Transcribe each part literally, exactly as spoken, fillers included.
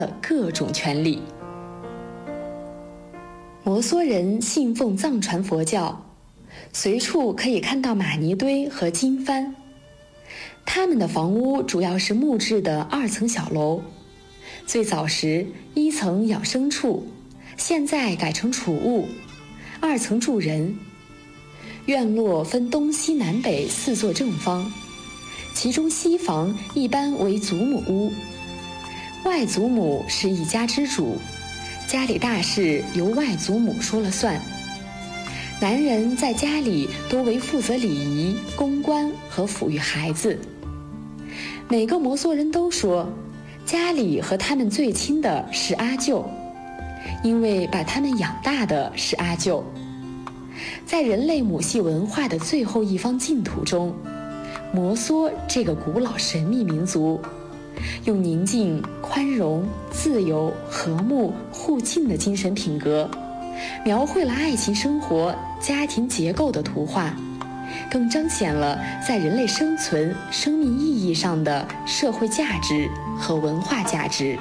各种权利。摩梭人信奉藏传佛教，随处可以看到玛尼堆和经幡。他们的房屋主要是木质的二层小楼，最早时一层养牲畜，现在改成储物，二层住人。院落分东西南北四座正方，其中西房一般为祖母屋，外祖母是一家之主，家里大事由外祖母说了算。男人在家里多为负责礼仪、公关和抚育孩子。每个摩梭人都说，家里和他们最亲的是阿舅，因为把他们养大的是阿舅。在人类母系文化的最后一方净土中，摩梭这个古老神秘民族，用宁静、宽容、自由、和睦、互敬的精神品格，描绘了爱情生活、家庭结构的图画，更彰显了在人类生存、生命意义上的社会价值和文化价值。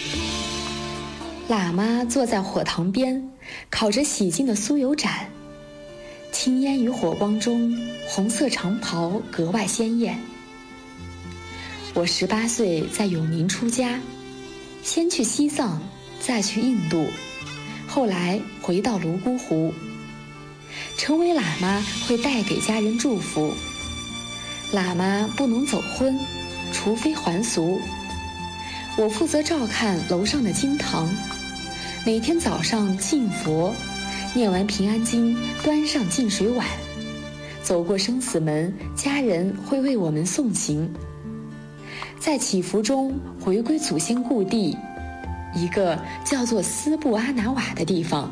喇嘛坐在火塘边，烤着洗净的酥油盏，青烟与火光中，红色长袍格外鲜艳。我十八岁在永宁出家，先去西藏，再去印度，后来回到泸沽湖。成为喇嘛会带给家人祝福，喇嘛不能走婚，除非还俗。我负责照看楼上的经堂，每天早上敬佛，念完平安经，端上净水碗，走过生死门，家人会为我们诵行。在祈福中回归祖先故地，一个叫做斯布阿拿瓦的地方。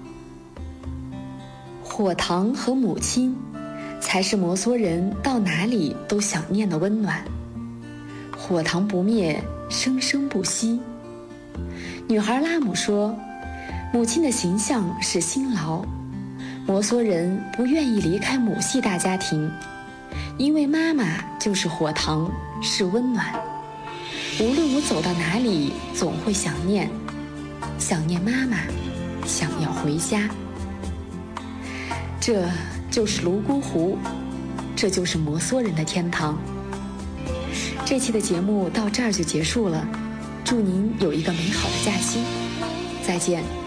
火塘和母亲，才是摩梭人到哪里都想念的温暖。火塘不灭，生生不息。女孩拉姆说，母亲的形象是辛劳，摩梭人不愿意离开母系大家庭，因为妈妈就是火塘，是温暖。无论我走到哪里，总会想念，想念妈妈，想要回家。这就是泸沽湖，这就是摩梭人的天堂。这期的节目到这儿就结束了，祝您有一个美好的假期，再见。